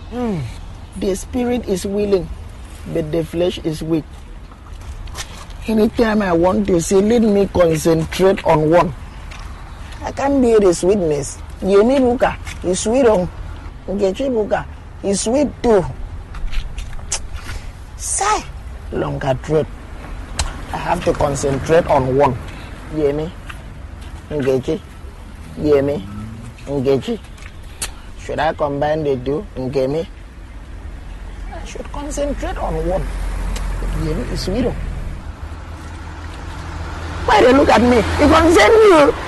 The spirit is willing, but the flesh is weak. Anytime I want to say, let me concentrate on one. I can't bear the sweetness. Yemi Buka is sweet on. Nkechi Buka is sweet too. Say, longer thread. I have to concentrate on one. Yemi, Nkechi, Yemi, Nkechi. Should I combine the two? Nkemi? I should concentrate on one. Yemi is sweet on. Why they look at me? You concern you.